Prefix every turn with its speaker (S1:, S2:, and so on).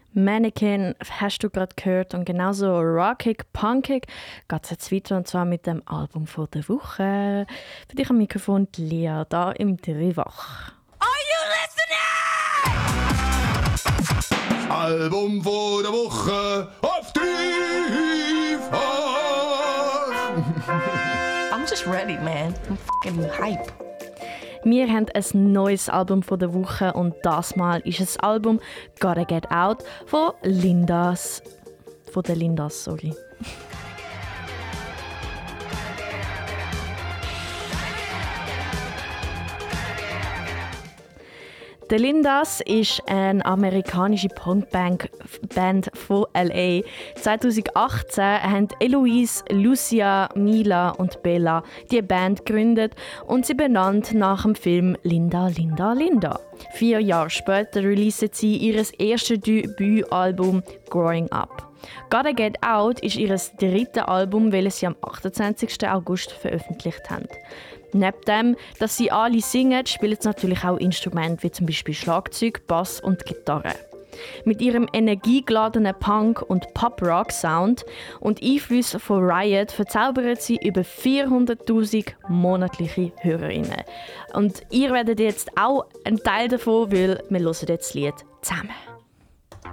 S1: Mannequin hast du gerade gehört und genauso rockig, punkig geht es jetzt weiter und zwar mit dem Album von der Woche. Für dich am Mikrofon die Lea, da im Drehwach.
S2: Are you listening?
S3: Album von der Woche auf Dreifach.
S2: I'm just ready, man. I'm fucking hype.
S1: Wir haben ein neues Album von der Woche und das Mal ist das Album Gotta Get Out von der Lindas. Sorry. Die Lindas ist eine amerikanische Punkband von LA. 2018 haben Eloise, Lucia, Mila und Bella die Band gegründet und sie benannt nach dem Film Linda, Linda, Linda. 4 Jahre später releasen sie ihr erstes Debütalbum Growing Up. Gotta Get Out ist ihr drittes Album, welches sie am 28. August veröffentlicht haben. Neben dem, dass sie alle singen, spielen sie natürlich auch Instrumente wie zum Beispiel Schlagzeug, Bass und Gitarre. Mit ihrem energiegeladenen Punk- und Pop-Rock-Sound und Einflüssen von Riot verzaubern sie über 400'000 monatliche Hörerinnen. Und ihr werdet jetzt auch ein Teil davon, weil wir hören jetzt das Lied zusammen.